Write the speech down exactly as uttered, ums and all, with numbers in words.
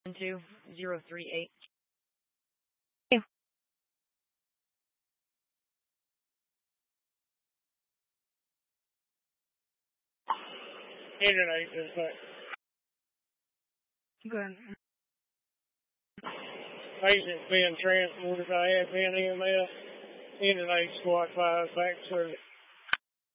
two zero three eight. Internet is like Good. patient being transported by F N E M S, internet squad five back service.